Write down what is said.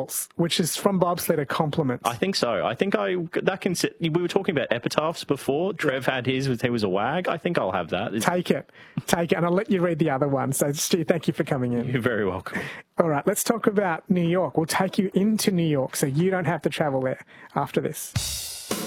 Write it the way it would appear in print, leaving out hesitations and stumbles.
Balls, which is from bobsled a compliment. I think so. I think that can sit. We were talking about epitaphs before. Trev had his, he was a wag. I think I'll have that. Take it. And I'll let you read the other one. So, Stu, thank you for coming in. You're very welcome. All right, let's talk about New York. We'll take you into New York so you don't have to travel there after this.